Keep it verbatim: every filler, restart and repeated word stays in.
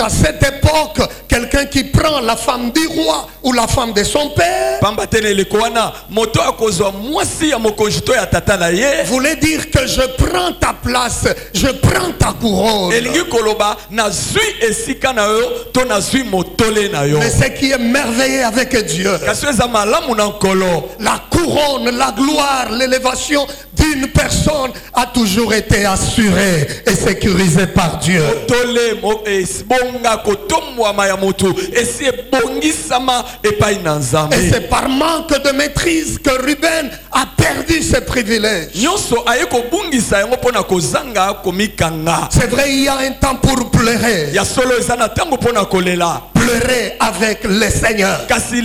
qu'à cette époque, quelqu'un qui prend la femme du roi ou la femme de son père voulait dire que je prends ta place, je prends ta couronne. Mais ce qui est merveilleux avec Dieu, la couronne, la gloire, l'élévation d'une personne a toujours été assurée et sécurisée par Dieu. Et c'est par manque de maîtrise que Ruben a perdu ses privilèges. C'est vrai, il y a un temps pour pleurer. Pleurer avec le Seigneur.